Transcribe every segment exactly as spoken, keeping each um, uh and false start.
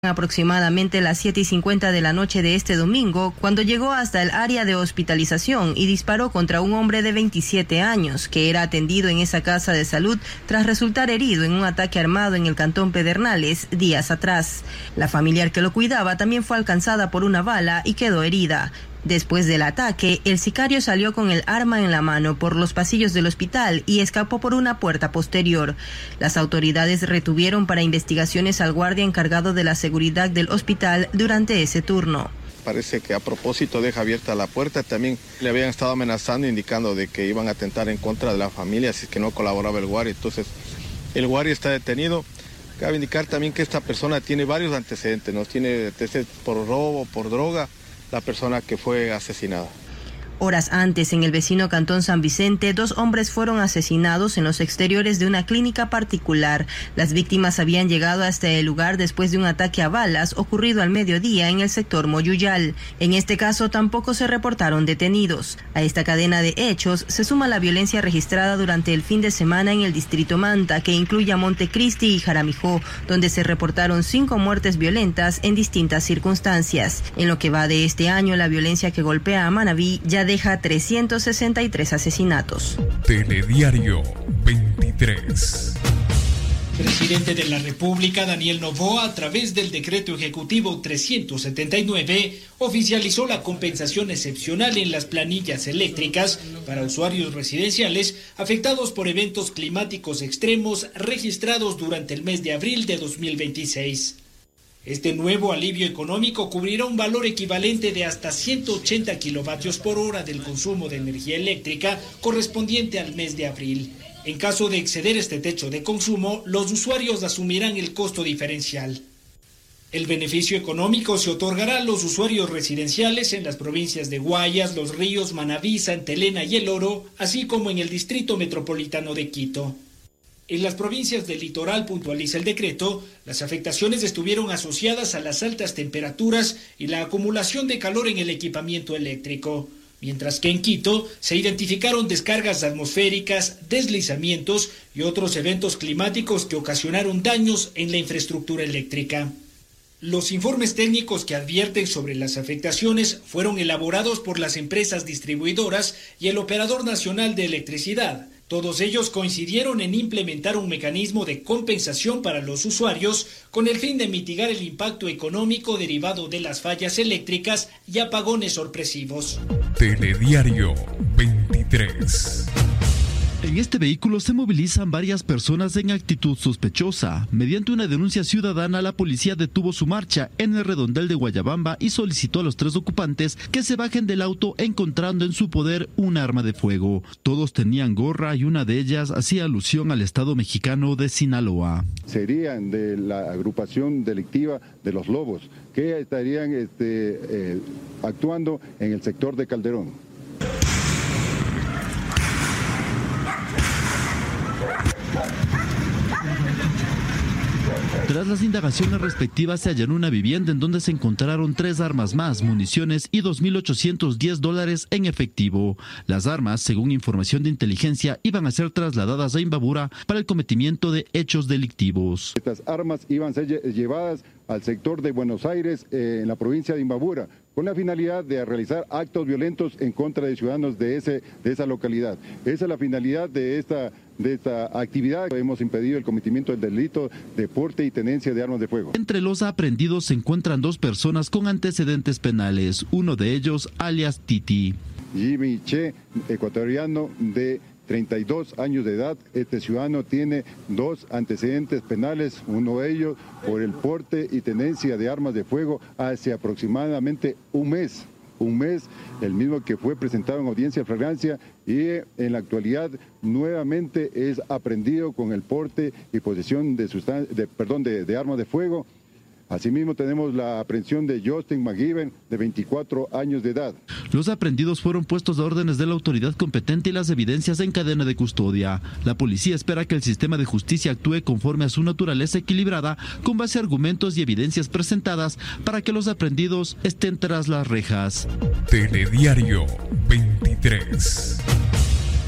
Aproximadamente las siete y cincuenta de la noche de este domingo, cuando llegó hasta el área de hospitalización y disparó contra un hombre de veintisiete años que era atendido en esa casa de salud tras resultar herido en un ataque armado en el cantón Pedernales días atrás. La familiar que lo cuidaba también fue alcanzada por una bala y quedó herida. Después del ataque, el sicario salió con el arma en la mano por los pasillos del hospital y escapó por una puerta posterior. Las autoridades retuvieron para investigaciones al guardia encargado de la seguridad del hospital durante ese turno. Parece que a propósito deja abierta la puerta, también le habían estado amenazando, indicando de que iban a atentar en contra de la familia si es que no colaboraba el guardia. Entonces, el guardia está detenido. Cabe indicar también que esta persona tiene varios antecedentes, ¿no? Tiene antecedentes por robo, por droga, la persona que fue asesinada. Horas antes, en el vecino cantón San Vicente, dos hombres fueron asesinados en los exteriores de una clínica particular. Las víctimas habían llegado hasta el lugar después de un ataque a balas ocurrido al mediodía en el sector Moyuyal. En este caso, tampoco se reportaron detenidos. A esta cadena de hechos se suma la violencia registrada durante el fin de semana en el distrito Manta, que incluye a Montecristi y Jaramijó, donde se reportaron cinco muertes violentas en distintas circunstancias. En lo que va de este año, la violencia que golpea a Manabí ya deja trescientos sesenta y tres asesinatos. Telediario veintitrés. Presidente de la República, Daniel Noboa, a través del decreto ejecutivo trescientos setenta y nueve, oficializó la compensación excepcional en las planillas eléctricas para usuarios residenciales afectados por eventos climáticos extremos registrados durante el mes de abril de dos mil veintiséis. Este nuevo alivio económico cubrirá un valor equivalente de hasta ciento ochenta kilovatios por hora del consumo de energía eléctrica correspondiente al mes de abril. En caso de exceder este techo de consumo, los usuarios asumirán el costo diferencial. El beneficio económico se otorgará a los usuarios residenciales en las provincias de Guayas, Los Ríos, Manabí, Santa Elena y El Oro, así como en el Distrito Metropolitano de Quito. En las provincias del litoral, puntualiza el decreto, las afectaciones estuvieron asociadas a las altas temperaturas y la acumulación de calor en el equipamiento eléctrico, mientras que en Quito se identificaron descargas atmosféricas, deslizamientos y otros eventos climáticos que ocasionaron daños en la infraestructura eléctrica. Los informes técnicos que advierten sobre las afectaciones fueron elaborados por las empresas distribuidoras y el Operador Nacional de Electricidad. Todos ellos coincidieron en implementar un mecanismo de compensación para los usuarios con el fin de mitigar el impacto económico derivado de las fallas eléctricas y apagones sorpresivos. Telediario veintitrés. En este vehículo se movilizan varias personas en actitud sospechosa. Mediante una denuncia ciudadana, la policía detuvo su marcha en el redondel de Guayabamba y solicitó a los tres ocupantes que se bajen del auto, encontrando en su poder un arma de fuego. Todos tenían gorra y una de ellas hacía alusión al estado mexicano de Sinaloa. Serían de la agrupación delictiva de los Lobos, que estarían este, eh, actuando en el sector de Calderón. Tras las indagaciones respectivas, se allanó una vivienda en donde se encontraron tres armas más, municiones y dos mil ochocientos diez dólares en efectivo. Las armas, según información de inteligencia, iban a ser trasladadas a Imbabura para el cometimiento de hechos delictivos. Estas armas iban a ser llevadas al sector de Buenos Aires, eh, en la provincia de Imbabura, con la finalidad de realizar actos violentos en contra de ciudadanos de, ese, de esa localidad. Esa es la finalidad de esta, de esta actividad. Hemos impedido el cometimiento del delito de porte y tenencia de armas de fuego. Entre los aprehendidos se encuentran dos personas con antecedentes penales, uno de ellos alias Titi. Jimmy Che, ecuatoriano de treinta y dos años de edad. Este ciudadano tiene dos antecedentes penales, uno de ellos por el porte y tenencia de armas de fuego hace aproximadamente un mes. Un mes, el mismo que fue presentado en audiencia de flagrancia y en la actualidad nuevamente es aprehendido con el porte y posesión de, sustan- de, perdón, de, de armas de fuego. Asimismo tenemos la aprehensión de Justin McGiven, de veinticuatro años de edad. Los aprehendidos fueron puestos a órdenes de la autoridad competente y las evidencias en cadena de custodia. La policía espera que el sistema de justicia actúe conforme a su naturaleza equilibrada, con base a argumentos y evidencias presentadas para que los aprehendidos estén tras las rejas. Telediario veintitrés.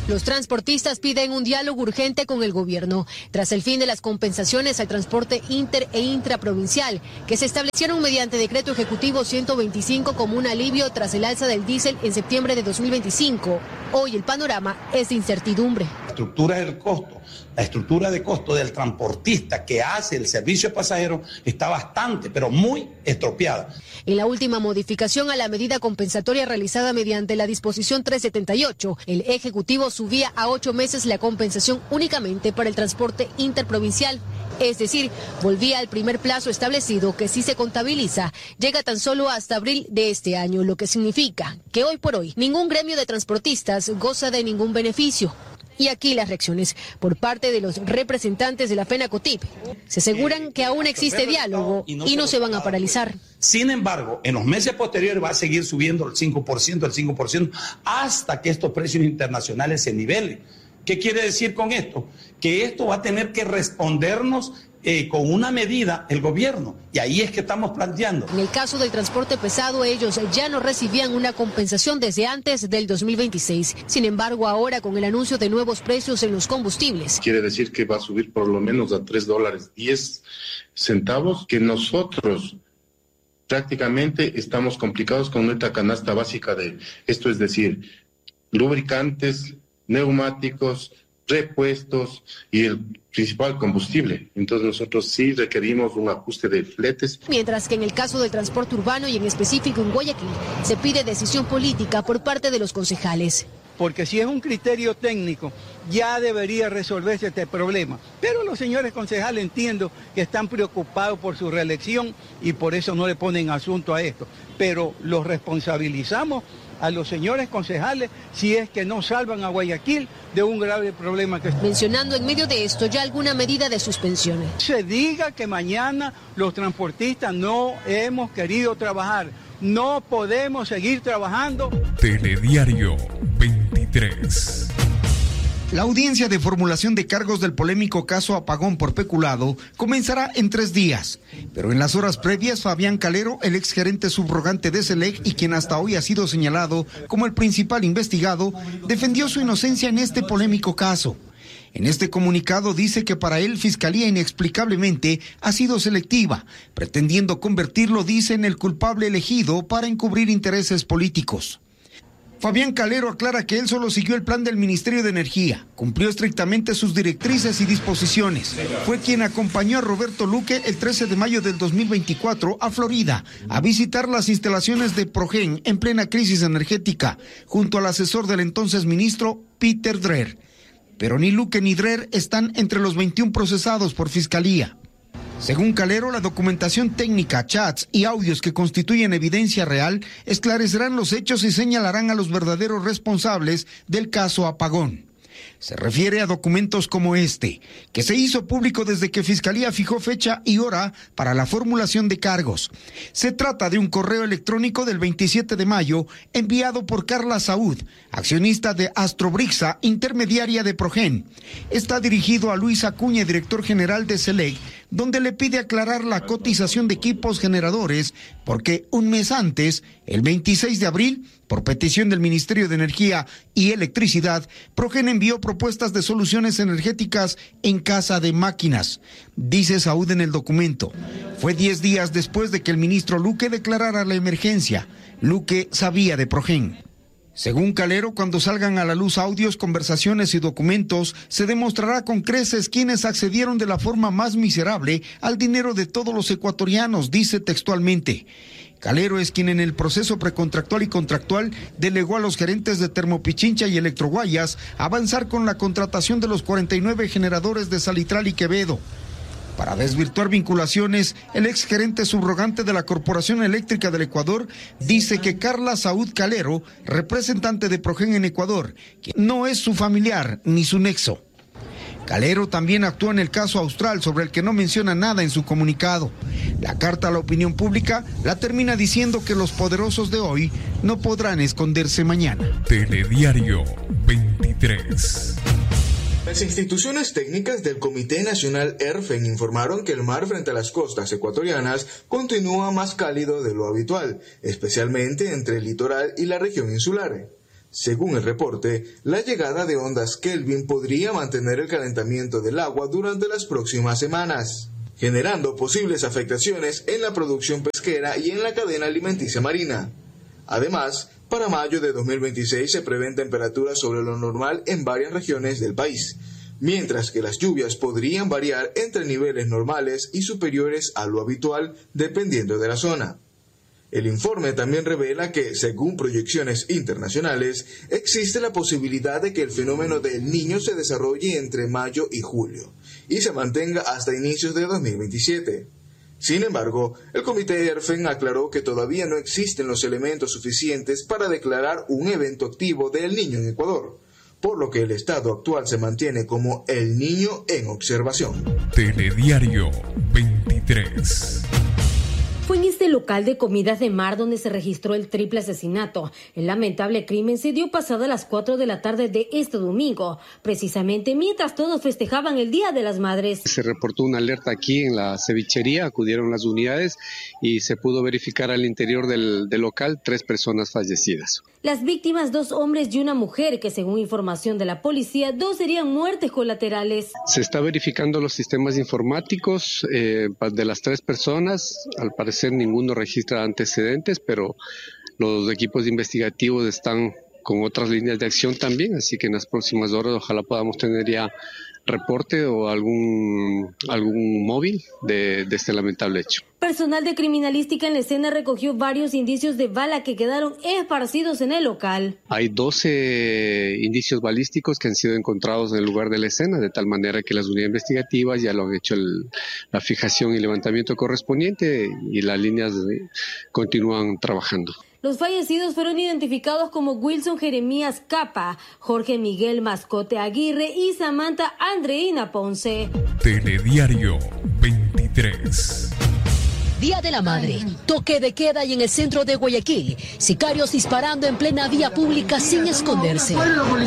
Los transportistas piden un diálogo urgente con el gobierno tras el fin de las compensaciones al transporte inter e intraprovincial que se establecieron mediante decreto ejecutivo ciento veinticinco como un alivio tras el alza del diésel en septiembre de dos mil veinticinco. Hoy el panorama es de incertidumbre. La estructura del costo, la estructura de costo del transportista que hace el servicio de pasajeros está bastante, pero muy estropeada. En la última modificación a la medida compensatoria realizada mediante la disposición trescientos setenta y ocho, el Ejecutivo subía a ocho meses la compensación únicamente para el transporte interprovincial. Es decir, volvía al primer plazo establecido que si se contabiliza, llega tan solo hasta abril de este año, lo que significa que hoy por hoy ningún gremio de transportistas goza de ningún beneficio. Y aquí las reacciones por parte de los representantes de la FENACOTIP. Se aseguran que aún existe diálogo y no se van a paralizar. Sin embargo, en los meses posteriores va a seguir subiendo el cinco por ciento, el cinco por ciento, hasta que estos precios internacionales se nivelen. ¿Qué quiere decir con esto? Que esto va a tener que respondernos eh, con una medida el gobierno. Y ahí es que estamos planteando. En el caso del transporte pesado, ellos ya no recibían una compensación desde antes del dos mil veintiséis. Sin embargo, ahora con el anuncio de nuevos precios en los combustibles. Quiere decir que va a subir por lo menos a tres dólares diez centavos, que nosotros prácticamente estamos complicados con nuestra canasta básica de esto, es decir, lubricantes, neumáticos, repuestos y el principal combustible. Entonces nosotros sí requerimos un ajuste de fletes. Mientras que en el caso del transporte urbano y en específico en Guayaquil se pide decisión política por parte de los concejales. Porque si es un criterio técnico, ya debería resolverse este problema. Pero los señores concejales entiendo que están preocupados por su reelección y por eso no le ponen asunto a esto. Pero los responsabilizamos a los señores concejales si es que no salvan a Guayaquil de un grave problema que está. Mencionando en medio de esto ya alguna medida de suspensiones. Se diga que mañana los transportistas no hemos querido trabajar. No podemos seguir trabajando. Telediario veintitrés. La audiencia de formulación de cargos del polémico caso Apagón por peculado comenzará en tres días. Pero en las horas previas, Fabián Calero, el exgerente subrogante de SELEC y quien hasta hoy ha sido señalado como el principal investigado, defendió su inocencia en este polémico caso. En este comunicado dice que para él Fiscalía inexplicablemente ha sido selectiva, pretendiendo convertirlo, dice, en el culpable elegido para encubrir intereses políticos. Fabián Calero aclara que él solo siguió el plan del Ministerio de Energía, cumplió estrictamente sus directrices y disposiciones. Fue quien acompañó a Roberto Luque el trece de mayo del dos mil veinticuatro a Florida a visitar las instalaciones de Progen en plena crisis energética, junto al asesor del entonces ministro Peter Dreher. Pero ni Luque ni Dreher están entre los veintiún procesados por Fiscalía. Según Calero, la documentación técnica, chats y audios que constituyen evidencia real esclarecerán los hechos y señalarán a los verdaderos responsables del caso Apagón. Se refiere a documentos como este, que se hizo público desde que Fiscalía fijó fecha y hora para la formulación de cargos. Se trata de un correo electrónico del veintisiete de mayo enviado por Carla Saúd, accionista de Astrobrixa, intermediaria de Progen. Está dirigido a Luis Acuña, director general de SELEC, donde le pide aclarar la cotización de equipos generadores, porque un mes antes, el veintiséis de abril, por petición del Ministerio de Energía y Electricidad, Progen envió propuestas de soluciones energéticas en casa de máquinas. Dice Saúd en el documento. Fue diez días después de que el ministro Luque declarara la emergencia. Luque sabía de Progen. Según Calero, cuando salgan a la luz audios, conversaciones y documentos, se demostrará con creces quienes accedieron de la forma más miserable al dinero de todos los ecuatorianos, dice textualmente. Calero es quien en el proceso precontractual y contractual delegó a los gerentes de Termopichincha y Electroguayas avanzar con la contratación de los cuarenta y nueve generadores de Salitral y Quevedo. Para desvirtuar vinculaciones, el exgerente subrogante de la Corporación Eléctrica del Ecuador dice que Carla Saúd Calero, representante de Progen en Ecuador, que no es su familiar ni su nexo. Calero también actuó en el caso Austral, sobre el que no menciona nada en su comunicado. La carta a la opinión pública la termina diciendo que los poderosos de hoy no podrán esconderse mañana. Telediario veintitrés. Las instituciones técnicas del Comité Nacional ERFEN informaron que el mar frente a las costas ecuatorianas continúa más cálido de lo habitual, especialmente entre el litoral y la región insular. Según el reporte, la llegada de ondas Kelvin podría mantener el calentamiento del agua durante las próximas semanas, generando posibles afectaciones en la producción pesquera y en la cadena alimenticia marina. Además, para mayo de dos mil veintiséis se prevén temperaturas sobre lo normal en varias regiones del país, mientras que las lluvias podrían variar entre niveles normales y superiores a lo habitual dependiendo de la zona. El informe también revela que, según proyecciones internacionales, existe la posibilidad de que el fenómeno del Niño se desarrolle entre mayo y julio y se mantenga hasta inicios de dos mil veintisiete. Sin embargo, el comité ERFEN aclaró que todavía no existen los elementos suficientes para declarar un evento activo del Niño en Ecuador, por lo que el estado actual se mantiene como el Niño en observación. Telediario veintitrés. Fue en este local de comidas de mar donde se registró el triple asesinato. El lamentable crimen se dio pasadas las cuatro de la tarde de este domingo, precisamente mientras todos festejaban el Día de las Madres. Se reportó una alerta aquí en la cevichería, acudieron las unidades y se pudo verificar al interior del, del local tres personas fallecidas. Las víctimas, dos hombres y una mujer, que según información de la policía, dos serían muertes colaterales. Se está verificando los sistemas informáticos eh, de las tres personas. Al parecer ninguno registra antecedentes, pero los equipos investigativos están con otras líneas de acción también, así que en las próximas horas ojalá podamos tener ya reporte o algún, algún móvil de, de este lamentable hecho. Personal de criminalística en la escena recogió varios indicios de bala que quedaron esparcidos en el local. Hay doce indicios balísticos que han sido encontrados en el lugar de la escena, de tal manera que las unidades investigativas ya lo han hecho el, la fijación y levantamiento correspondiente y las líneas de, continúan trabajando. Los fallecidos fueron identificados como Wilson Jeremías Capa, Jorge Miguel Mascote Aguirre y Samantha Andreina Ponce. Telediario veintitrés. Día de la Madre, toque de queda y en el centro de Guayaquil, sicarios disparando en plena vía pública sin esconderse.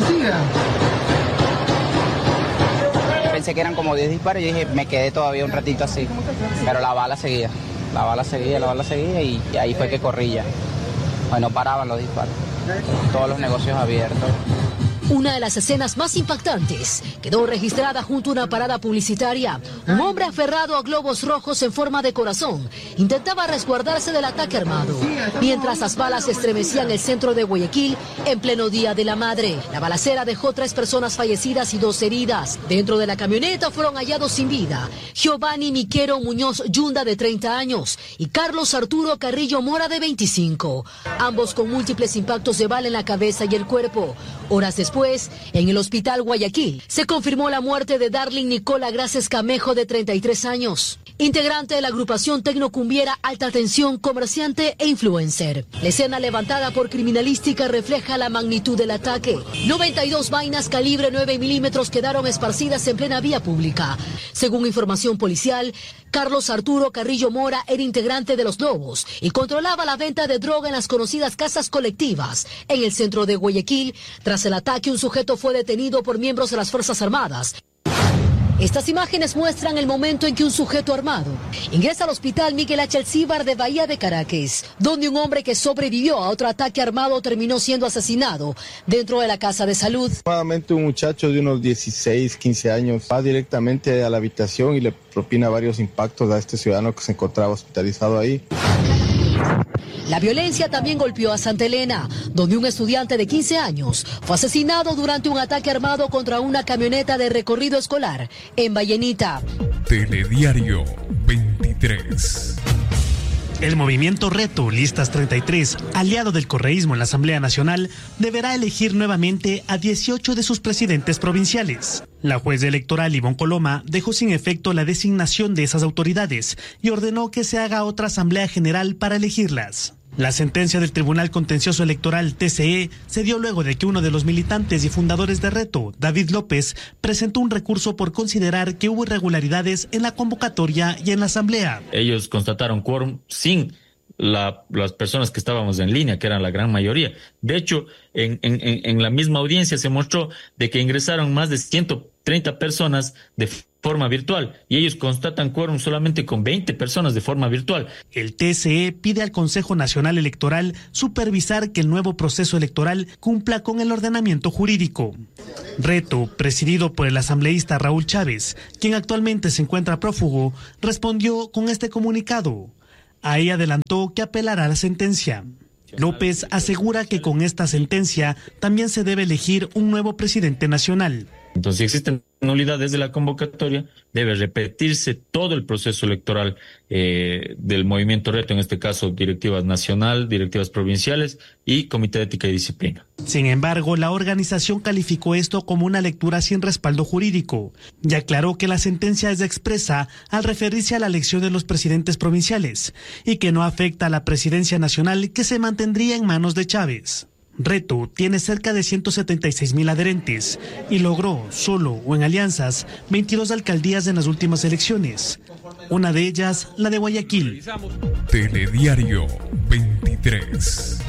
Pensé que eran como diez disparos y dije, me quedé todavía un ratito así, pero la bala seguía, la bala seguía, la bala seguía y, y ahí fue que corrí ya. Bueno, paraban los disparos, todos los negocios abiertos. Una de las escenas más impactantes quedó registrada junto a una parada publicitaria. Un hombre aferrado a globos rojos en forma de corazón intentaba resguardarse del ataque armado, mientras las balas estremecían el centro de Guayaquil en pleno Día de la Madre. La balacera dejó tres personas fallecidas y dos heridas. Dentro de la camioneta fueron hallados sin vida Giovanni Miquero Muñoz Yunda, de treinta años, y Carlos Arturo Carrillo Mora, de veinticinco, ambos con múltiples impactos de bala en la cabeza y el cuerpo. Horas después, en el hospital Guayaquil, se confirmó la muerte de Darling Nicola Graces Camejo, de treinta y tres años, integrante de la agrupación tecnocumbiera Alta Tensión, comerciante e influencer. La escena levantada por criminalística refleja la magnitud del ataque. noventa y dos vainas calibre nueve milímetros quedaron esparcidas en plena vía pública. Según información policial, Carlos Arturo Carrillo Mora era integrante de Los Lobos y controlaba la venta de droga en las conocidas casas colectivas en el centro de Guayaquil. Tras el ataque, un sujeto fue detenido por miembros de las Fuerzas Armadas. Estas imágenes muestran el momento en que un sujeto armado ingresa al hospital Miguel H. Alcíbar de Bahía de Caracas, donde un hombre que sobrevivió a otro ataque armado terminó siendo asesinado dentro de la casa de salud. Nuevamente un muchacho de unos dieciséis, quince años va directamente a la habitación y le propina varios impactos a este ciudadano que se encontraba hospitalizado ahí. La violencia también golpeó a Santa Elena, donde un estudiante de quince años fue asesinado durante un ataque armado contra una camioneta de recorrido escolar en Vallenita. Telediario veintitrés. El movimiento Reto Listas treinta y tres, aliado del correísmo en la Asamblea Nacional, deberá elegir nuevamente a dieciocho de sus presidentes provinciales. La juez electoral Ivonne Coloma dejó sin efecto la designación de esas autoridades y ordenó que se haga otra asamblea general para elegirlas. La sentencia del Tribunal Contencioso Electoral T C E se dio luego de que uno de los militantes y fundadores de Reto, David López, presentó un recurso por considerar que hubo irregularidades en la convocatoria y en la asamblea. Ellos constataron quórum sin la, las personas que estábamos en línea, que eran la gran mayoría. De hecho, en, en, en la misma audiencia se mostró de que ingresaron más de ciento treinta personas de forma virtual y ellos constatan quórum solamente con veinte personas de forma virtual. El T S E pide al Consejo Nacional Electoral supervisar que el nuevo proceso electoral cumpla con el ordenamiento jurídico. Reto, presidido por el asambleísta Raúl Chávez, quien actualmente se encuentra prófugo, respondió con este comunicado. Ahí adelantó que apelará a la sentencia. López asegura que con esta sentencia también se debe elegir un nuevo presidente nacional. Entonces, si existen nulidades de la convocatoria, debe repetirse todo el proceso electoral eh, del movimiento Reto, en este caso directivas nacional, directivas provinciales y comité de ética y disciplina. Sin embargo, la organización calificó esto como una lectura sin respaldo jurídico y aclaró que la sentencia es expresa al referirse a la elección de los presidentes provinciales y que no afecta a la presidencia nacional, que se mantendría en manos de Chávez. Reto tiene cerca de ciento setenta y seis mil adherentes y logró, solo o en alianzas, veintidós alcaldías en las últimas elecciones. Una de ellas, la de Guayaquil. Telediario veintitrés.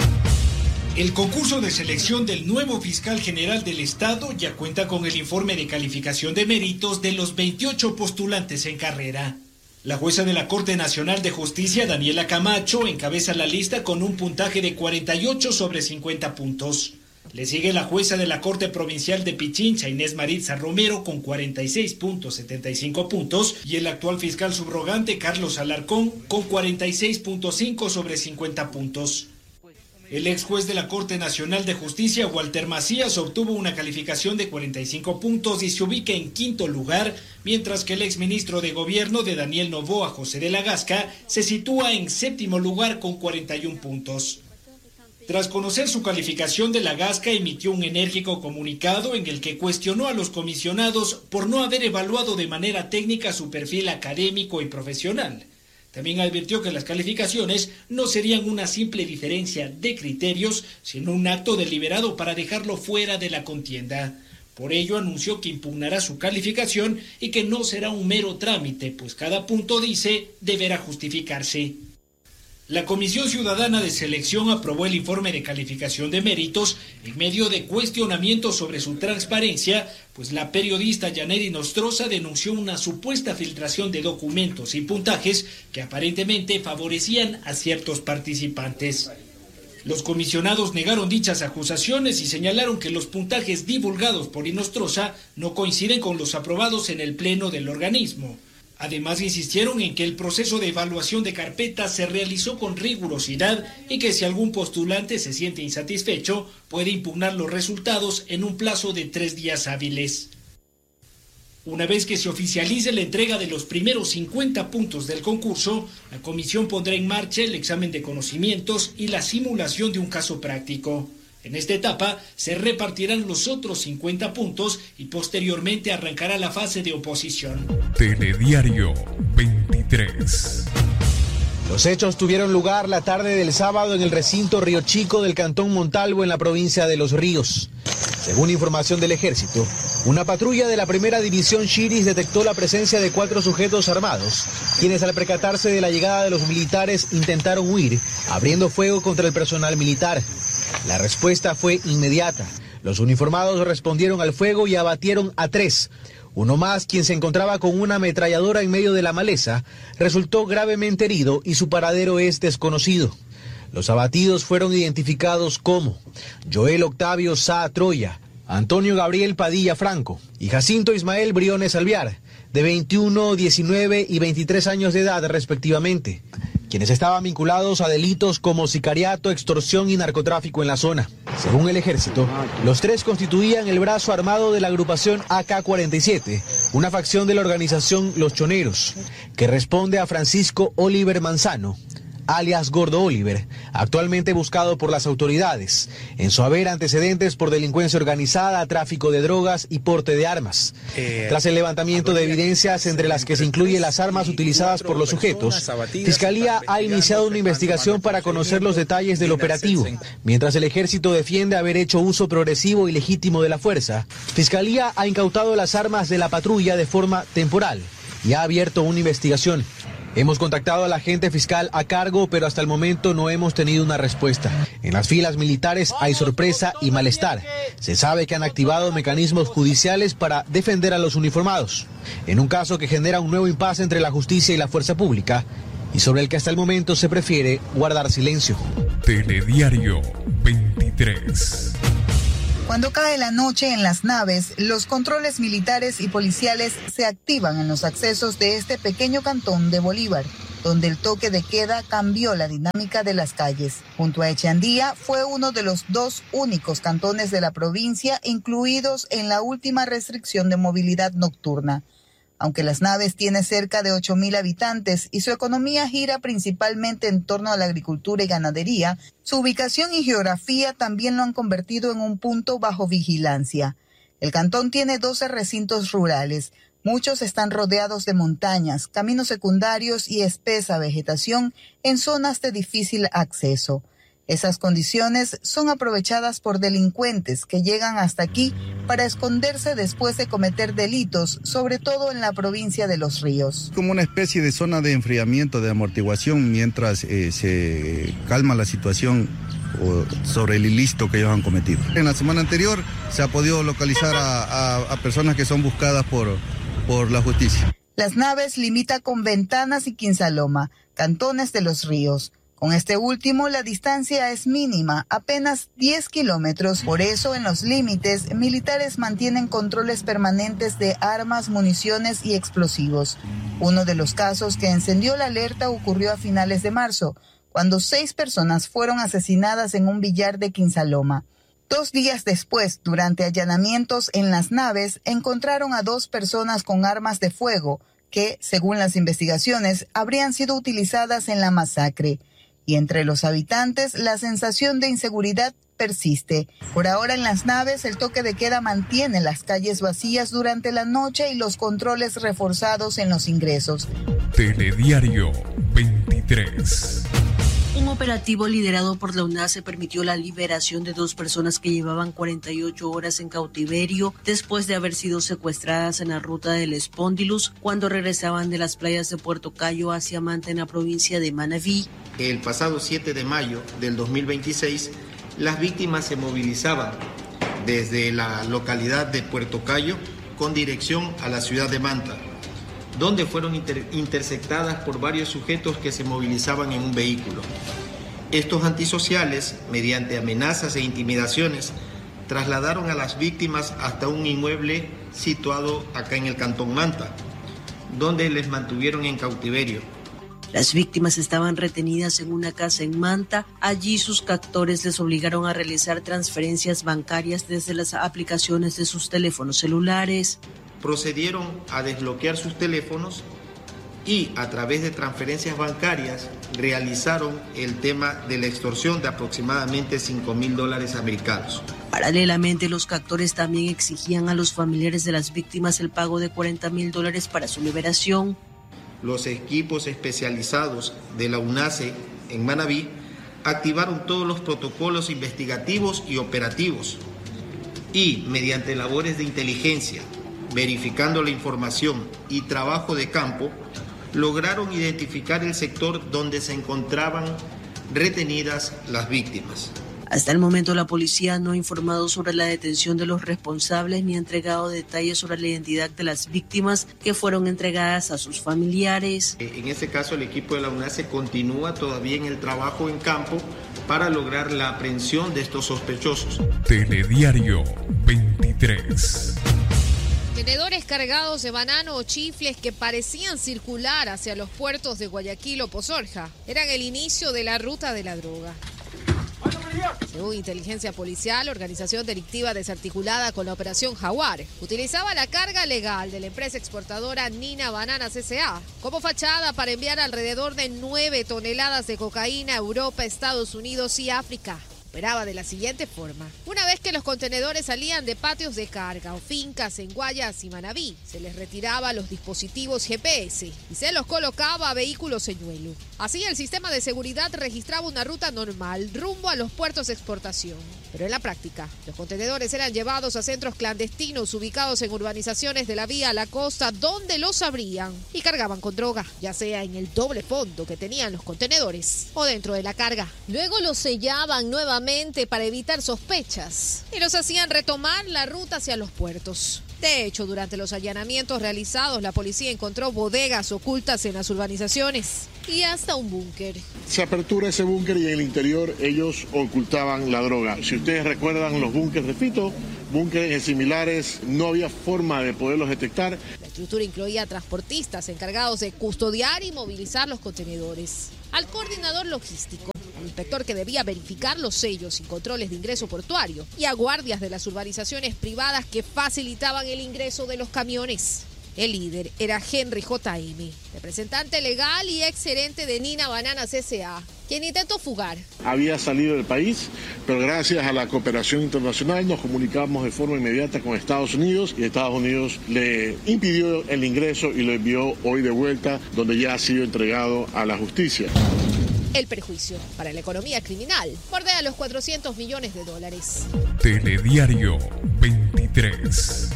El concurso de selección del nuevo fiscal general del Estado ya cuenta con el informe de calificación de méritos de los veintiocho postulantes en carrera. La jueza de la Corte Nacional de Justicia, Daniela Camacho, encabeza la lista con un puntaje de cuarenta y ocho sobre cincuenta puntos. Le sigue la jueza de la Corte Provincial de Pichincha, Inés Maritza Romero, con cuarenta y seis punto setenta y cinco puntos, y el actual fiscal subrogante, Carlos Alarcón, con cuarenta y seis punto cinco sobre cincuenta puntos. El ex juez de la Corte Nacional de Justicia, Walter Macías, obtuvo una calificación de cuarenta y cinco puntos y se ubica en quinto lugar, mientras que el ex ministro de Gobierno de Daniel Noboa, José de la Gasca, se sitúa en séptimo lugar con cuarenta y un puntos. Tras conocer su calificación, de la Gasca emitió un enérgico comunicado en el que cuestionó a los comisionados por no haber evaluado de manera técnica su perfil académico y profesional. También advirtió que las calificaciones no serían una simple diferencia de criterios, sino un acto deliberado para dejarlo fuera de la contienda. Por ello anunció que impugnará su calificación y que no será un mero trámite, pues cada punto, dice, deberá justificarse. La Comisión Ciudadana de Selección aprobó el informe de calificación de méritos en medio de cuestionamientos sobre su transparencia, pues la periodista Yaneri Nostroza denunció una supuesta filtración de documentos y puntajes que aparentemente favorecían a ciertos participantes. Los comisionados negaron dichas acusaciones y señalaron que los puntajes divulgados por Inostroza no coinciden con los aprobados en el pleno del organismo. Además, insistieron en que el proceso de evaluación de carpetas se realizó con rigurosidad y que si algún postulante se siente insatisfecho, puede impugnar los resultados en un plazo de tres días hábiles. Una vez que se oficialice la entrega de los primeros cincuenta puntos del concurso, la comisión pondrá en marcha el examen de conocimientos y la simulación de un caso práctico. En esta etapa se repartirán los otros cincuenta puntos y posteriormente arrancará la fase de oposición. Telediario veintitrés. Los hechos tuvieron lugar la tarde del sábado en el recinto Río Chico del Cantón Montalvo, en la provincia de Los Ríos. Según información del Ejército, una patrulla de la primera división Chiris detectó la presencia de cuatro sujetos armados, quienes al percatarse de la llegada de los militares intentaron huir, abriendo fuego contra el personal militar. La respuesta fue inmediata. Los uniformados respondieron al fuego y abatieron a tres. Uno más, quien se encontraba con una ametralladora en medio de la maleza, resultó gravemente herido y su paradero es desconocido. Los abatidos fueron identificados como Joel Octavio Sá Troya, Antonio Gabriel Padilla Franco y Jacinto Ismael Briones Alviar, de veintiuno, diecinueve y veintitrés años de edad respectivamente, quienes estaban vinculados a delitos como sicariato, extorsión y narcotráfico en la zona. Según el Ejército, los tres constituían el brazo armado de la agrupación A K cuarenta y siete, una facción de la organización Los Choneros, que responde a Francisco Oliver Manzano, alias Gordo Oliver, actualmente buscado por las autoridades, en su haber antecedentes por delincuencia organizada, tráfico de drogas y porte de armas. Tras el levantamiento de evidencias, entre las que se incluyen las armas utilizadas por los sujetos, Fiscalía ha iniciado una investigación para conocer los detalles del operativo. Mientras el Ejército defiende haber hecho uso progresivo y legítimo de la fuerza, Fiscalía ha incautado las armas de la patrulla de forma temporal y ha abierto una investigación. Hemos contactado al agente fiscal a cargo, pero hasta el momento no hemos tenido una respuesta. En las filas militares hay sorpresa y malestar. Se sabe que han activado mecanismos judiciales para defender a los uniformados, en un caso que genera un nuevo impasse entre la justicia y la fuerza pública, y sobre el que hasta el momento se prefiere guardar silencio. Telediario veintitrés. Cuando cae la noche en las naves, los controles militares y policiales se activan en los accesos de este pequeño cantón de Bolívar, donde el toque de queda cambió la dinámica de las calles. Junto a Echandía, fue uno de los dos únicos cantones de la provincia incluidos en la última restricción de movilidad nocturna. Aunque Las Naves tiene cerca de ocho mil habitantes y su economía gira principalmente en torno a la agricultura y ganadería, su ubicación y geografía también lo han convertido en un punto bajo vigilancia. El cantón tiene doce recintos rurales. Muchos están rodeados de montañas, caminos secundarios y espesa vegetación en zonas de difícil acceso. Esas condiciones son aprovechadas por delincuentes que llegan hasta aquí para esconderse después de cometer delitos, sobre todo en la provincia de Los Ríos. Como una especie de zona de enfriamiento, de amortiguación, mientras eh, se calma la situación o sobre el ilícito que ellos han cometido. En la semana anterior se ha podido localizar a, a, a personas que son buscadas por, por la justicia. Las Naves limita con Ventanas y Quinsaloma, cantones de Los Ríos. Con este último, la distancia es mínima, apenas diez kilómetros. Por eso, en los límites, militares mantienen controles permanentes de armas, municiones y explosivos. Uno de los casos que encendió la alerta ocurrió a finales de marzo, cuando seis personas fueron asesinadas en un billar de Quinsaloma. Dos días después, durante allanamientos en Las Naves, encontraron a dos personas con armas de fuego que, según las investigaciones, habrían sido utilizadas en la masacre. Y entre los habitantes, la sensación de inseguridad persiste. Por ahora en Las Naves, el toque de queda mantiene las calles vacías durante la noche y los controles reforzados en los ingresos. Telediario veintitrés. Un operativo liderado por la UNACE permitió la liberación de dos personas que llevaban cuarenta y ocho horas en cautiverio después de haber sido secuestradas en la ruta del Espóndilus cuando regresaban de las playas de Puerto Cayo hacia Manta en la provincia de Manabí. El pasado siete de mayo del dos mil veintiséis, las víctimas se movilizaban desde la localidad de Puerto Cayo con dirección a la ciudad de Manta, donde fueron inter interceptadas por varios sujetos que se movilizaban en un vehículo. Estos antisociales, mediante amenazas e intimidaciones, trasladaron a las víctimas hasta un inmueble situado acá en el Cantón Manta, donde les mantuvieron en cautiverio. Las víctimas estaban retenidas en una casa en Manta. Allí sus captores les obligaron a realizar transferencias bancarias desde las aplicaciones de sus teléfonos celulares. Procedieron a desbloquear sus teléfonos y a través de transferencias bancarias realizaron el tema de la extorsión de aproximadamente cinco mil dólares americanos. Paralelamente, los captores también exigían a los familiares de las víctimas el pago de cuarenta mil dólares para su liberación. Los equipos especializados de la UNACE en Manabí activaron todos los protocolos investigativos y operativos y, mediante labores de inteligencia, verificando la información y trabajo de campo, lograron identificar el sector donde se encontraban retenidas las víctimas. Hasta el momento, la policía no ha informado sobre la detención de los responsables ni ha entregado detalles sobre la identidad de las víctimas que fueron entregadas a sus familiares. En este caso, el equipo de la UNACE continúa todavía en el trabajo en campo para lograr la aprehensión de estos sospechosos. Telediario veintitrés. Tenedores cargados de banano o chifles que parecían circular hacia los puertos de Guayaquil o Pozorja eran el inicio de la ruta de la droga. Según inteligencia policial, la organización delictiva desarticulada con la operación Jaguar utilizaba la carga legal de la empresa exportadora Nina Bananas S A como fachada para enviar alrededor de nueve toneladas de cocaína a Europa, Estados Unidos y África. Operaba de la siguiente forma. Una vez que los contenedores salían de patios de carga o fincas en Guayas y Manabí, se les retiraba los dispositivos G P S y se los colocaba a vehículos señuelo. Así el sistema de seguridad registraba una ruta normal rumbo a los puertos de exportación. Pero en la práctica, los contenedores eran llevados a centros clandestinos ubicados en urbanizaciones de la vía a la costa, donde los abrían y cargaban con droga, ya sea en el doble fondo que tenían los contenedores o dentro de la carga. Luego los sellaban nuevamente para evitar sospechas y los hacían retomar la ruta hacia los puertos. De hecho, durante los allanamientos realizados, la policía encontró bodegas ocultas en las urbanizaciones y hasta un búnker. Se apertura ese búnker y en el interior ellos ocultaban la droga. Si ustedes recuerdan los búnkers de Fito, búnkeres similares, no había forma de poderlos detectar. La estructura incluía transportistas encargados de custodiar y movilizar los contenedores, al coordinador logístico, al inspector que debía verificar los sellos y controles de ingreso portuario y a guardias de las urbanizaciones privadas que facilitaban el ingreso de los camiones. El líder era Henry J M, representante legal y ex gerente de Nina Bananas S A, quien intentó fugar. Había salido del país, pero gracias a la cooperación internacional nos comunicamos de forma inmediata con Estados Unidos y Estados Unidos le impidió el ingreso y lo envió hoy de vuelta, donde ya ha sido entregado a la justicia. El perjuicio para la economía criminal bordea los cuatrocientos millones de dólares. Telediario veintitrés.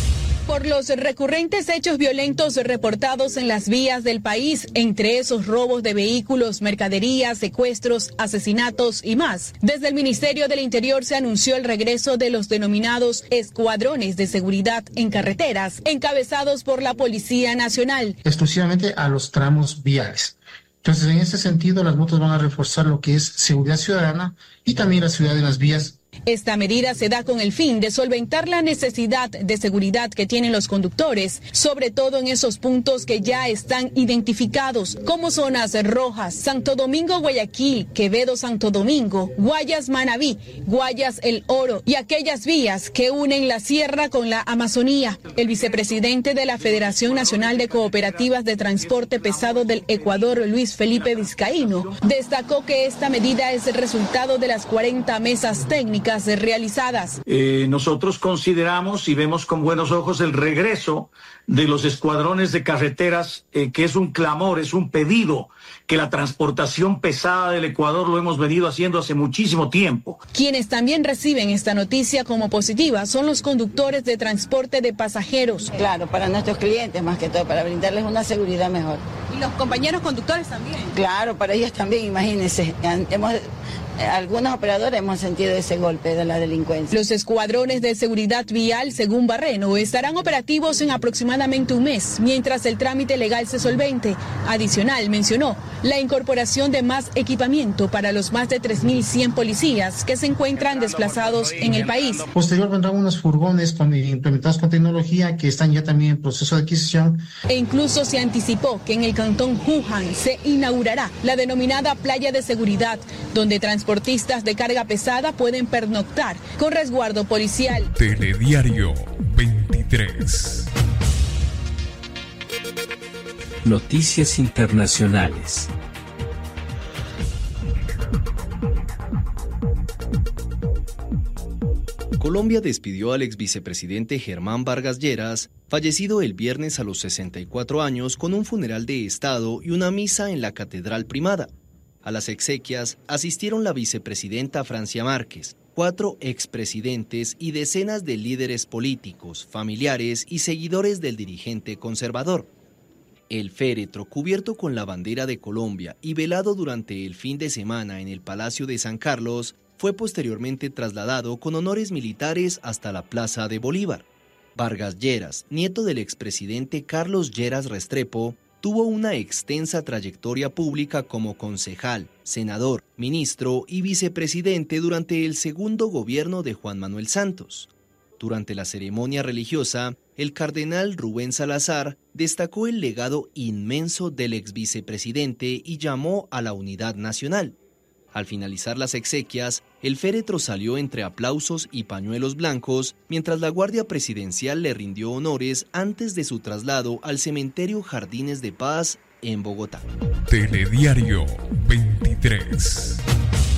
Por los recurrentes hechos violentos reportados en las vías del país, entre esos robos de vehículos, mercaderías, secuestros, asesinatos y más, desde el Ministerio del Interior se anunció el regreso de los denominados escuadrones de seguridad en carreteras, encabezados por la Policía Nacional. Exclusivamente a los tramos viales. Entonces, en ese sentido, las motos van a reforzar lo que es seguridad ciudadana y también la seguridad en las vías. Esta medida se da con el fin de solventar la necesidad de seguridad que tienen los conductores, sobre todo en esos puntos que ya están identificados, como zonas rojas, Santo Domingo, Guayaquil, Quevedo, Santo Domingo, Guayas, Manabí, Guayas, El Oro y aquellas vías que unen la sierra con la Amazonía. El vicepresidente de la Federación Nacional de Cooperativas de Transporte Pesado del Ecuador, Luis Felipe Vizcaíno, destacó que esta medida es el resultado de las cuarenta mesas técnicas realizadas. Eh, nosotros consideramos y vemos con buenos ojos el regreso de los escuadrones de carreteras, eh, que es un clamor, es un pedido que la transportación pesada del Ecuador lo hemos venido haciendo hace muchísimo tiempo. Quienes también reciben esta noticia como positiva son los conductores de transporte de pasajeros. Claro, para nuestros clientes más que todo, para brindarles una seguridad mejor. ¿Y los compañeros conductores también? Claro, para ellos también, imagínense. Hemos... Algunos operadores hemos sentido ese golpe de la delincuencia. Los escuadrones de seguridad vial, según Barreno, estarán operativos en aproximadamente un mes, mientras el trámite legal se solvente. Adicional, mencionó la incorporación de más equipamiento para los más de tres mil cien policías que se encuentran desplazados en el país. Posterior vendrán unos furgones con, implementados con tecnología que están ya también en proceso de adquisición. E incluso se anticipó que en el cantón Juján se inaugurará la denominada playa de seguridad, donde transportistas de carga pesada pueden pernoctar con resguardo policial. Telediario veintitrés. Noticias internacionales. Colombia despidió al ex vicepresidente Germán Vargas Lleras, fallecido el viernes a los sesenta y cuatro años, con un funeral de Estado y una misa en la Catedral Primada. A las exequias asistieron la vicepresidenta Francia Márquez, cuatro expresidentes y decenas de líderes políticos, familiares y seguidores del dirigente conservador. El féretro, cubierto con la bandera de Colombia y velado durante el fin de semana en el Palacio de San Carlos, fue posteriormente trasladado con honores militares hasta la Plaza de Bolívar. Vargas Lleras, nieto del expresidente Carlos Lleras Restrepo, tuvo una extensa trayectoria pública como concejal, senador, ministro y vicepresidente durante el segundo gobierno de Juan Manuel Santos. Durante la ceremonia religiosa, el cardenal Rubén Salazar destacó el legado inmenso del ex vicepresidente y llamó a la unidad nacional. Al finalizar las exequias, el féretro salió entre aplausos y pañuelos blancos, mientras la Guardia Presidencial le rindió honores antes de su traslado al cementerio Jardines de Paz en Bogotá. Telediario veintitrés. Como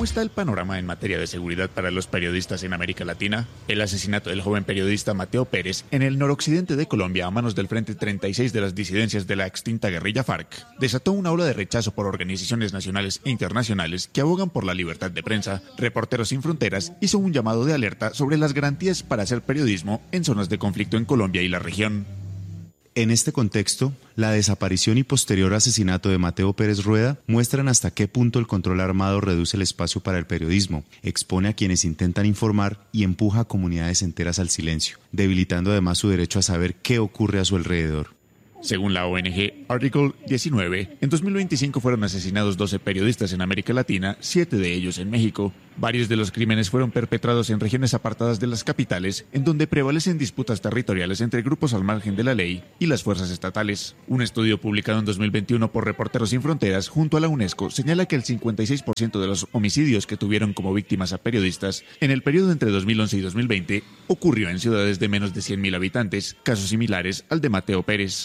¿Cómo está el panorama en materia de seguridad para los periodistas en América Latina? El asesinato del joven periodista Mateo Pérez en el noroccidente de Colombia a manos del Frente treinta y seis de las disidencias de la extinta guerrilla FARC desató una ola de rechazo por organizaciones nacionales e internacionales que abogan por la libertad de prensa. Reporteros Sin Fronteras hizo un llamado de alerta sobre las garantías para hacer periodismo en zonas de conflicto en Colombia y la región. En este contexto, la desaparición y posterior asesinato de Mateo Pérez Rueda muestran hasta qué punto el control armado reduce el espacio para el periodismo, expone a quienes intentan informar y empuja a comunidades enteras al silencio, debilitando además su derecho a saber qué ocurre a su alrededor. Según la O N G Article diecinueve, en dos mil veinticinco fueron asesinados doce periodistas en América Latina, siete de ellos en México. Varios de los crímenes fueron perpetrados en regiones apartadas de las capitales, en donde prevalecen disputas territoriales entre grupos al margen de la ley y las fuerzas estatales. Un estudio publicado en dos mil veintiuno por Reporteros Sin Fronteras junto a la UNESCO señala que el cincuenta y seis por ciento de los homicidios que tuvieron como víctimas a periodistas en el periodo entre dos mil once y dos mil veinte ocurrió en ciudades de menos de cien mil habitantes, casos similares al de Mateo Pérez.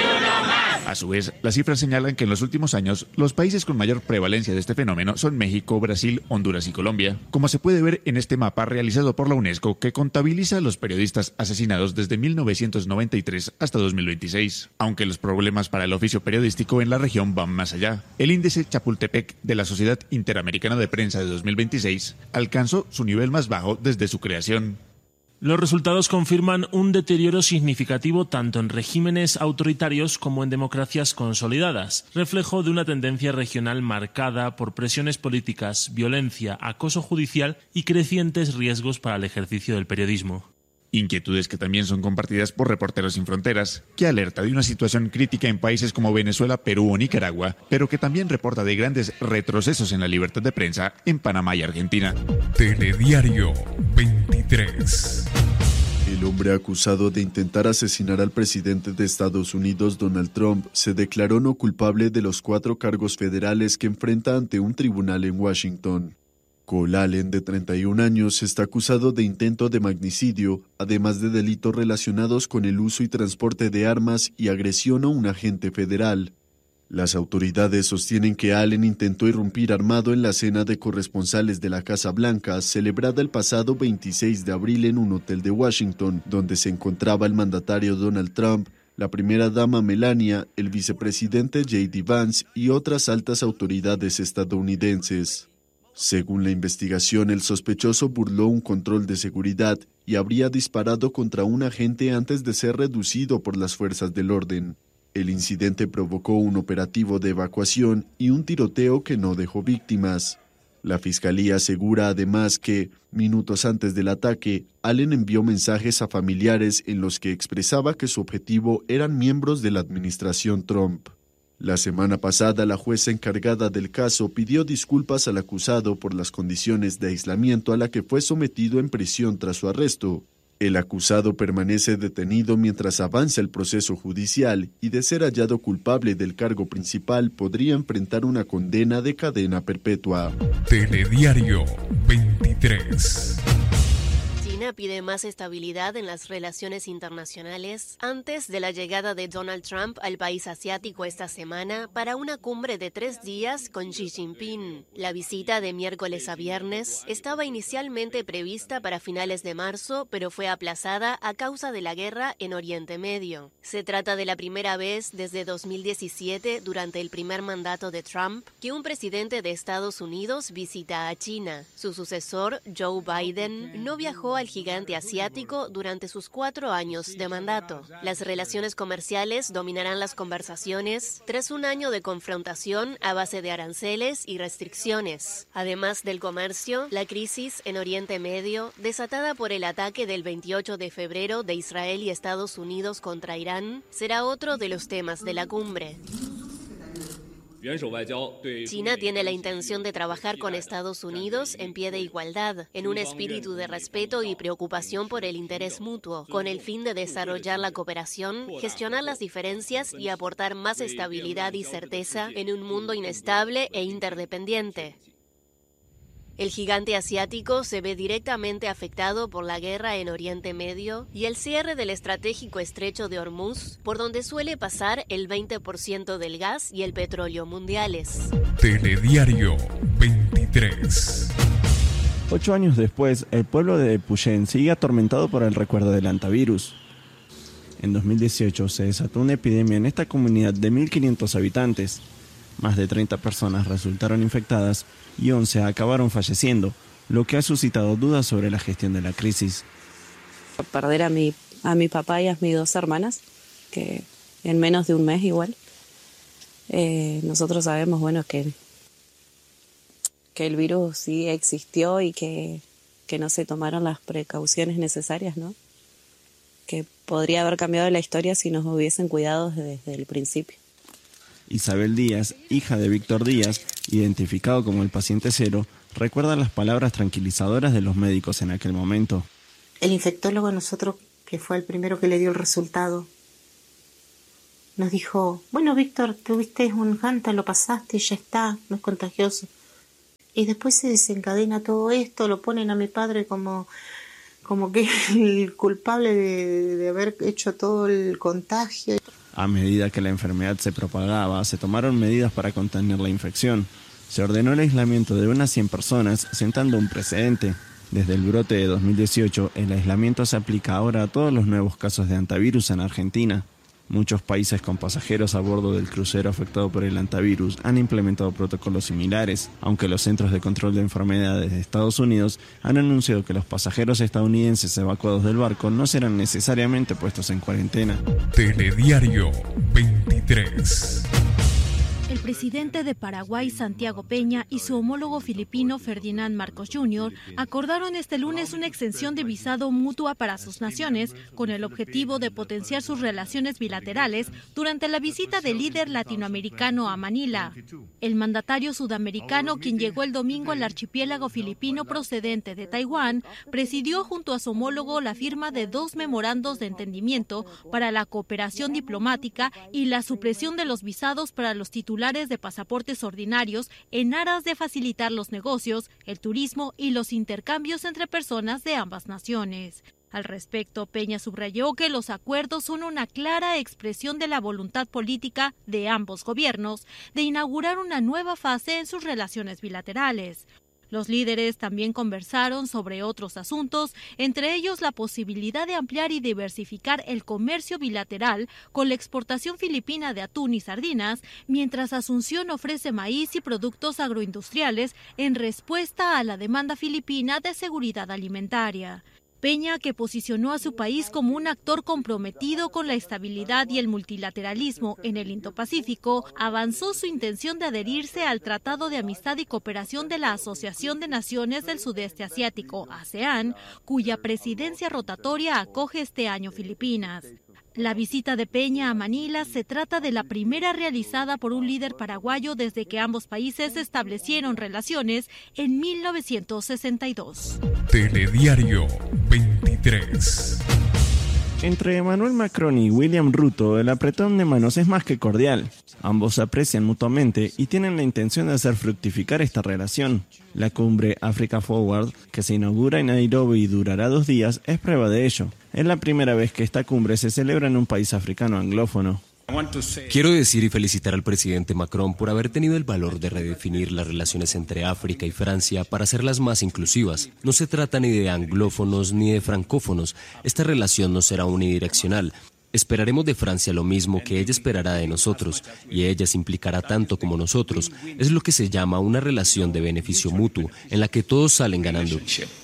A su vez, las cifras señalan que en los últimos años los países con mayor prevalencia de este fenómeno son México, Brasil, Honduras y Colombia, como se puede ver en este mapa realizado por la UNESCO que contabiliza a los periodistas asesinados desde mil novecientos noventa y tres hasta dos mil veintiséis, aunque los problemas para el oficio periodístico en la región van más allá. El índice Chapultepec de la Sociedad Interamericana de Prensa de dos mil veintiséis alcanzó su nivel más bajo desde su creación. Los resultados confirman un deterioro significativo tanto en regímenes autoritarios como en democracias consolidadas, reflejo de una tendencia regional marcada por presiones políticas, violencia, acoso judicial y crecientes riesgos para el ejercicio del periodismo. Inquietudes que también son compartidas por Reporteros Sin Fronteras, que alerta de una situación crítica en países como Venezuela, Perú o Nicaragua, pero que también reporta de grandes retrocesos en la libertad de prensa en Panamá y Argentina. Telediario veintitrés. El hombre acusado de intentar asesinar al presidente de Estados Unidos, Donald Trump, se declaró no culpable de los cuatro cargos federales que enfrenta ante un tribunal en Washington. Cole Allen, de treinta y un años, está acusado de intento de magnicidio, además de delitos relacionados con el uso y transporte de armas y agresión a un agente federal. Las autoridades sostienen que Allen intentó irrumpir armado en la cena de corresponsales de la Casa Blanca, celebrada el pasado veintiséis de abril en un hotel de Washington, donde se encontraba el mandatario Donald Trump, la primera dama Melania, el vicepresidente J D Vance y otras altas autoridades estadounidenses. Según la investigación, el sospechoso burló un control de seguridad y habría disparado contra un agente antes de ser reducido por las fuerzas del orden. El incidente provocó un operativo de evacuación y un tiroteo que no dejó víctimas. La fiscalía asegura además que, minutos antes del ataque, Allen envió mensajes a familiares en los que expresaba que su objetivo eran miembros de la administración Trump. La semana pasada, la jueza encargada del caso pidió disculpas al acusado por las condiciones de aislamiento a la que fue sometido en prisión tras su arresto. El acusado permanece detenido mientras avanza el proceso judicial y, de ser hallado culpable del cargo principal, podría enfrentar una condena de cadena perpetua. Telediario veintitrés. China pide más estabilidad en las relaciones internacionales antes de la llegada de Donald Trump al país asiático esta semana para una cumbre de tres días con Xi Jinping. La visita de miércoles a viernes estaba inicialmente prevista para finales de marzo, pero fue aplazada a causa de la guerra en Oriente Medio. Se trata de la primera vez desde dos mil diecisiete, durante el primer mandato de Trump, que un presidente de Estados Unidos visita a China. Su sucesor, Joe Biden, no viajó al gigante asiático durante sus cuatro años de mandato. Las relaciones comerciales dominarán las conversaciones tras un año de confrontación a base de aranceles y restricciones. Además del comercio, la crisis en Oriente Medio, desatada por el ataque del veintiocho de febrero de Israel y Estados Unidos contra Irán, será otro de los temas de la cumbre. China tiene la intención de trabajar con Estados Unidos en pie de igualdad, en un espíritu de respeto y preocupación por el interés mutuo, con el fin de desarrollar la cooperación, gestionar las diferencias y aportar más estabilidad y certeza en un mundo inestable e interdependiente. El gigante asiático se ve directamente afectado por la guerra en Oriente Medio y el cierre del estratégico estrecho de Hormuz, por donde suele pasar el veinte por ciento del gas y el petróleo mundiales. Telediario veintitrés. veintitrés. Ocho años después, el pueblo de Epuyén sigue atormentado por el recuerdo del antivirus. En dos mil dieciocho se desató una epidemia en esta comunidad de mil quinientos habitantes. Más de treinta personas resultaron infectadas y once acabaron falleciendo, lo que ha suscitado dudas sobre la gestión de la crisis. Perder a mi, a mi papá y a mis dos hermanas, que en menos de un mes igual. Eh, nosotros sabemos, bueno, que... que el virus sí existió y que, que no se tomaron las precauciones necesarias, ¿no? Que podría haber cambiado la historia si nos hubiesen cuidado desde, desde el principio. Isabel Díaz, hija de Víctor Díaz, identificado como el paciente cero, recuerda las palabras tranquilizadoras de los médicos en aquel momento. El infectólogo a nosotros, que fue el primero que le dio el resultado, nos dijo, bueno, Víctor, tuviste un Hanta, lo pasaste, ya está, no es contagioso. Y después se desencadena todo esto, lo ponen a mi padre como, como que el culpable de, de haber hecho todo el contagio. A medida que la enfermedad se propagaba, se tomaron medidas para contener la infección. Se ordenó el aislamiento de unas cien personas, sentando un precedente. Desde el brote de dos mil dieciocho, el aislamiento se aplica ahora a todos los nuevos casos de antivirus en Argentina. Muchos países con pasajeros a bordo del crucero afectado por el antivirus han implementado protocolos similares, aunque los Centros de Control de Enfermedades de Estados Unidos han anunciado que los pasajeros estadounidenses evacuados del barco no serán necesariamente puestos en cuarentena. Telediario veintitrés. El presidente de Paraguay, Santiago Peña, y su homólogo filipino, Ferdinand Marcos junior, acordaron este lunes una extensión de visado mutua para sus naciones con el objetivo de potenciar sus relaciones bilaterales durante la visita del líder latinoamericano a Manila. El mandatario sudamericano, quien llegó el domingo al archipiélago filipino procedente de Taiwán, presidió junto a su homólogo la firma de dos memorandos de entendimiento para la cooperación diplomática y la supresión de los visados para los titulares de pasaportes ordinarios en aras de facilitar los negocios, el turismo y los intercambios entre personas de ambas naciones. Al respecto, Peña subrayó que los acuerdos son una clara expresión de la voluntad política de ambos gobiernos de inaugurar una nueva fase en sus relaciones bilaterales. Los líderes también conversaron sobre otros asuntos, entre ellos la posibilidad de ampliar y diversificar el comercio bilateral con la exportación filipina de atún y sardinas, mientras Asunción ofrece maíz y productos agroindustriales en respuesta a la demanda filipina de seguridad alimentaria. Peña, que posicionó a su país como un actor comprometido con la estabilidad y el multilateralismo en el Indo-Pacífico, avanzó su intención de adherirse al Tratado de Amistad y Cooperación de la Asociación de Naciones del Sudeste Asiático, ASEAN, cuya presidencia rotatoria acoge este año Filipinas. La visita de Peña a Manila se trata de la primera realizada por un líder paraguayo desde que ambos países establecieron relaciones en mil novecientos sesenta y dos. Telediario veintitrés. Entre Emmanuel Macron y William Ruto, el apretón de manos es más que cordial. Ambos se aprecian mutuamente y tienen la intención de hacer fructificar esta relación. La cumbre Africa Forward, que se inaugura en Nairobi y durará dos días, es prueba de ello. Es la primera vez que esta cumbre se celebra en un país africano anglófono. Quiero decir y felicitar al presidente Macron por haber tenido el valor de redefinir las relaciones entre África y Francia para hacerlas más inclusivas. No se trata ni de anglófonos ni de francófonos. Esta relación no será unidireccional. Esperaremos de Francia lo mismo que ella esperará de nosotros, y ella se implicará tanto como nosotros. Es lo que se llama una relación de beneficio mutuo, en la que todos salen ganando.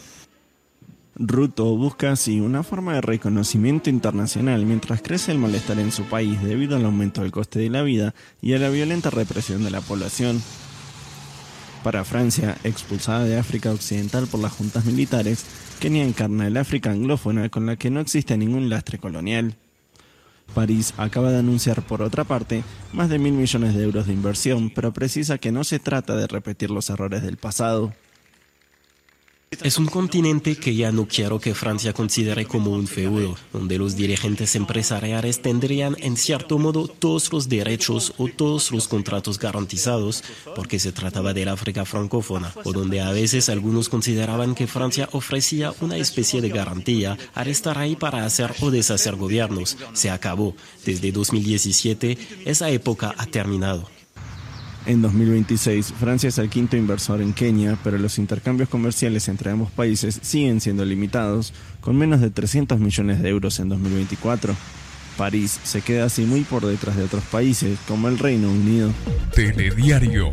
Ruto busca así una forma de reconocimiento internacional mientras crece el malestar en su país debido al aumento del coste de la vida y a la violenta represión de la población. Para Francia, expulsada de África Occidental por las juntas militares, Kenia encarna el África anglófona con la que no existe ningún lastre colonial. París acaba de anunciar, por otra parte, más de mil millones de euros de inversión, pero precisa que no se trata de repetir los errores del pasado. Es un continente que ya no quiero que Francia considere como un feudo, donde los dirigentes empresariales tendrían en cierto modo todos los derechos o todos los contratos garantizados, porque se trataba del África francófona, o donde a veces algunos consideraban que Francia ofrecía una especie de garantía al estar ahí para hacer o deshacer gobiernos. Se acabó. Desde dos mil diecisiete, esa época ha terminado. En dos mil veintiséis, Francia es el quinto inversor en Kenia, pero los intercambios comerciales entre ambos países siguen siendo limitados, con menos de trescientos millones de euros en dos mil veinticuatro. París se queda así muy por detrás de otros países, como el Reino Unido. Telediario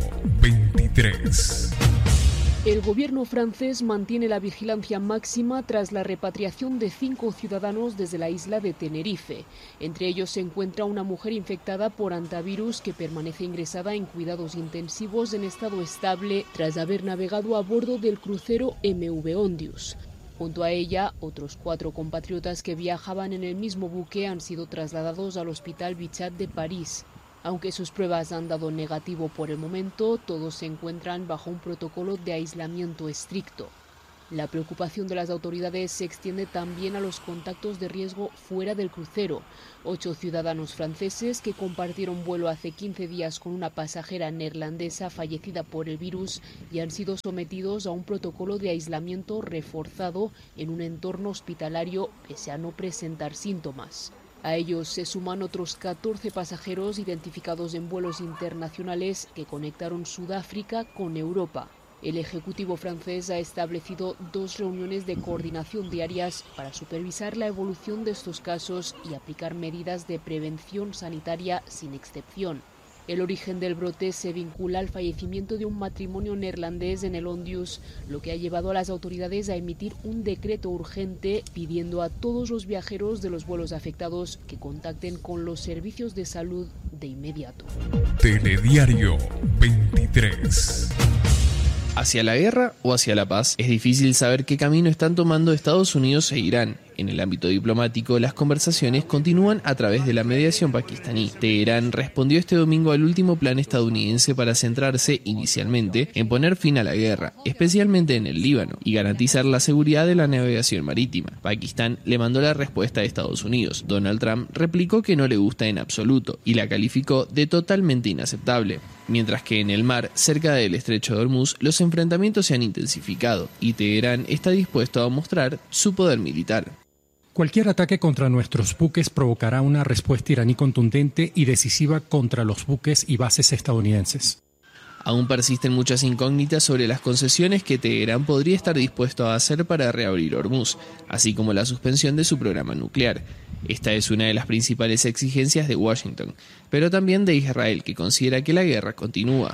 veintitrés. El gobierno francés mantiene la vigilancia máxima tras la repatriación de cinco ciudadanos desde la isla de Tenerife. Entre ellos se encuentra una mujer infectada por hantavirus que permanece ingresada en cuidados intensivos en estado estable tras haber navegado a bordo del crucero M V Ondius. Junto a ella, otros cuatro compatriotas que viajaban en el mismo buque han sido trasladados al Hospital Bichat de París. Aunque sus pruebas han dado negativo por el momento, todos se encuentran bajo un protocolo de aislamiento estricto. La preocupación de las autoridades se extiende también a los contactos de riesgo fuera del crucero. Ocho ciudadanos franceses que compartieron vuelo hace quince días con una pasajera neerlandesa fallecida por el virus y han sido sometidos a un protocolo de aislamiento reforzado en un entorno hospitalario pese a no presentar síntomas. A ellos se suman otros catorce pasajeros identificados en vuelos internacionales que conectaron Sudáfrica con Europa. El Ejecutivo francés ha establecido dos reuniones de coordinación diarias para supervisar la evolución de estos casos y aplicar medidas de prevención sanitaria sin excepción. El origen del brote se vincula al fallecimiento de un matrimonio neerlandés en el Ondius, lo que ha llevado a las autoridades a emitir un decreto urgente pidiendo a todos los viajeros de los vuelos afectados que contacten con los servicios de salud de inmediato. Telediario veintitrés. ¿Hacia la guerra o hacia la paz? Es difícil saber qué camino están tomando Estados Unidos e Irán. En el ámbito diplomático, las conversaciones continúan a través de la mediación pakistaní. Teherán respondió este domingo al último plan estadounidense para centrarse, inicialmente, en poner fin a la guerra, especialmente en el Líbano, y garantizar la seguridad de la navegación marítima. Pakistán le mandó la respuesta a Estados Unidos. Donald Trump replicó que no le gusta en absoluto y la calificó de totalmente inaceptable. Mientras que en el mar, cerca del estrecho de Hormuz, los enfrentamientos se han intensificado y Teherán está dispuesto a mostrar su poder militar. Cualquier ataque contra nuestros buques provocará una respuesta iraní contundente y decisiva contra los buques y bases estadounidenses. Aún persisten muchas incógnitas sobre las concesiones que Teherán podría estar dispuesto a hacer para reabrir Hormuz, así como la suspensión de su programa nuclear. Esta es una de las principales exigencias de Washington, pero también de Israel, que considera que la guerra continúa.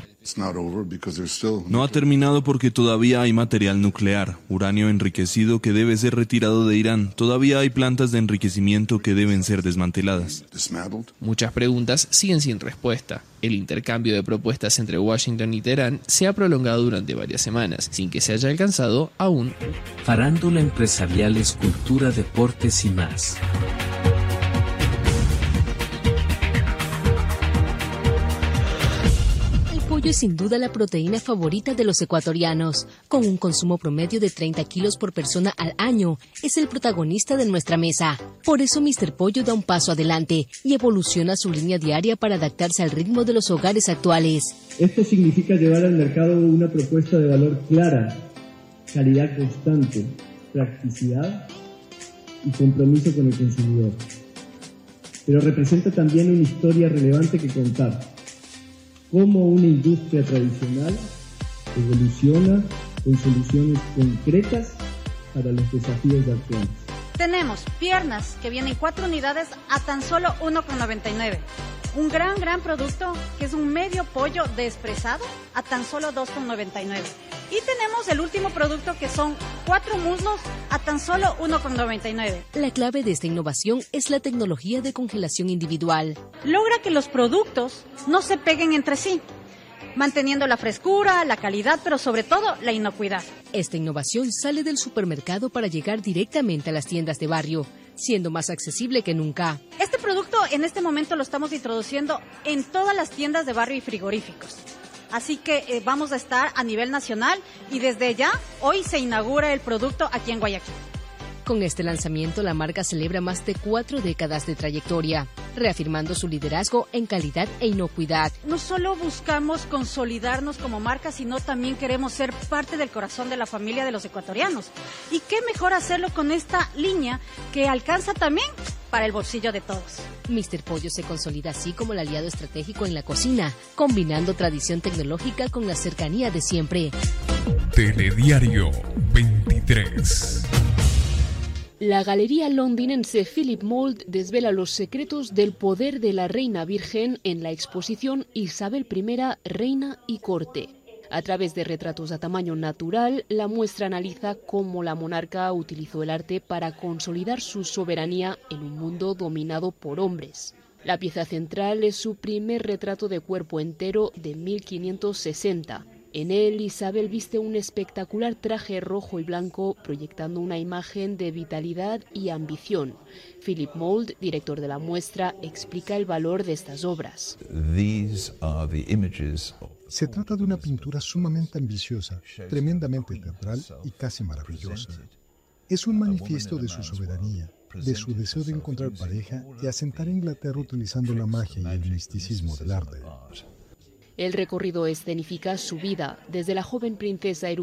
No ha terminado porque todavía hay material nuclear, uranio enriquecido que debe ser retirado de Irán. Todavía hay plantas de enriquecimiento que deben ser desmanteladas. Muchas preguntas siguen sin respuesta. El intercambio de propuestas entre Washington y Teherán se ha prolongado durante varias semanas, sin que se haya alcanzado aún. Farándula, empresariales, cultura, deportes y más. El pollo es sin duda la proteína favorita de los ecuatorianos. Con un consumo promedio de treinta kilos por persona al año, es el protagonista de nuestra mesa. Por eso míster Pollo da un paso adelante y evoluciona su línea diaria para adaptarse al ritmo de los hogares actuales. Esto significa llevar al mercado una propuesta de valor clara, calidad constante, practicidad y compromiso con el consumidor. Pero representa también una historia relevante que contar. Cómo una industria tradicional evoluciona con soluciones concretas para los desafíos actuales. Tenemos piernas que vienen cuatro unidades a tan solo uno con noventa y nueve. Un gran, gran producto que es un medio pollo despresado a tan solo dos con noventa y nueve. Y tenemos el último producto que son cuatro muslos a tan solo uno con noventa y nueve. La clave de esta innovación es la tecnología de congelación individual. Logra que los productos no se peguen entre sí, manteniendo la frescura, la calidad, pero sobre todo la inocuidad. Esta innovación sale del supermercado para llegar directamente a las tiendas de barrio, siendo más accesible que nunca. Este producto en este momento lo estamos introduciendo en todas las tiendas de barrio y frigoríficos. Así que eh, vamos a estar a nivel nacional y desde ya hoy se inaugura el producto aquí en Guayaquil. Con este lanzamiento, la marca celebra más de cuatro décadas de trayectoria, reafirmando su liderazgo en calidad e inocuidad. No solo buscamos consolidarnos como marca, sino también queremos ser parte del corazón de la familia de los ecuatorianos. ¿Y qué mejor hacerlo con esta línea que alcanza también para el bolsillo de todos. míster Pollo se consolida así como el aliado estratégico en la cocina, combinando tradición tecnológica con la cercanía de siempre. Telediario veintitrés. La galería londinense Philip Mould desvela los secretos del poder de la reina virgen en la exposición Isabel I, Reina y Corte. A través de retratos a tamaño natural, la muestra analiza cómo la monarca utilizó el arte para consolidar su soberanía en un mundo dominado por hombres. La pieza central es su primer retrato de cuerpo entero de mil quinientos sesenta. En él, Isabel viste un espectacular traje rojo y blanco, proyectando una imagen de vitalidad y ambición. Philip Mould, director de la muestra, explica el valor de estas obras. Se trata de una pintura sumamente ambiciosa, tremendamente teatral y casi maravillosa. Es un manifiesto de su soberanía, de su deseo de encontrar pareja y asentar Inglaterra utilizando la magia y el misticismo del arte. El recorrido escenifica su vida, desde la joven princesa erudita